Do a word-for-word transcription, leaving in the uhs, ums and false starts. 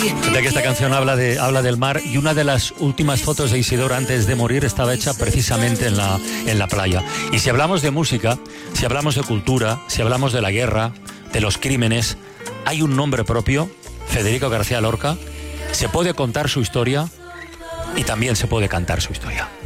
De que esta canción habla, de, habla del mar, y una de las últimas fotos de Isidoro antes de morir estaba hecha precisamente en la, en la playa. Y si hablamos de música, si hablamos de cultura, si hablamos de la guerra, de los crímenes, hay un nombre propio, Federico García Lorca. Se puede contar su historia y también se puede cantar su historia.